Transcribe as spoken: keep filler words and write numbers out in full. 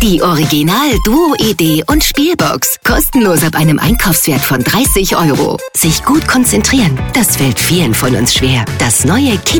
Die Original-Duo-Idee und Spielbox. Kostenlos ab einem Einkaufswert von dreißig Euro. Sich gut konzentrieren, das fällt vielen von uns schwer. Das neue Kinder